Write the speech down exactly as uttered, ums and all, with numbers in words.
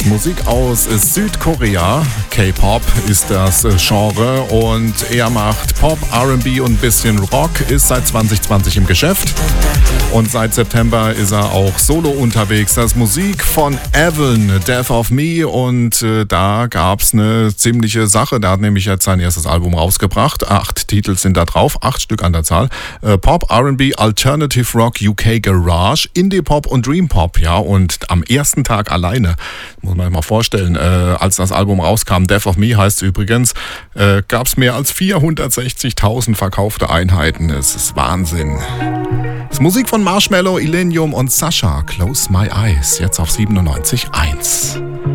Musik aus Südkorea. K-Pop ist das Genre und er macht Pop, R and B und ein bisschen Rock, ist seit zwanzig zwanzig im Geschäft und seit September ist er auch solo unterwegs. Das ist Musik von Evan, Death of Me, und äh, da gab es eine ziemliche Sache. Der hat nämlich jetzt sein erstes Album rausgebracht. Acht Titel sind da drauf, acht Stück an der Zahl. Äh, Pop, R and B, Alternative Rock, U K Garage, Indie Pop und Dream Pop. Ja, und am ersten Tag alleine, muss man sich mal vorstellen, äh, als das Album rauskam, Death of Me heißt es übrigens, äh, gab es mehr als vierhundertsechzigtausend verkaufte Einheiten. Es ist Wahnsinn. Das ist Musik von Marshmello, Illenium und Sascha. Close My Eyes, jetzt auf siebenundneunzig Komma eins.